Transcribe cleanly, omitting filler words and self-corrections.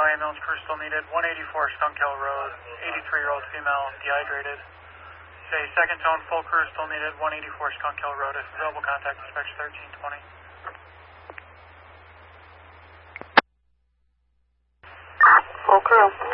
ambulance crew still needed. 184 Skunk Hill Road, 83-year-old female, dehydrated. Say second tone, full crew still needed. 184 Skunk Hill Road. If available, contact dispatch 1320. Full crew.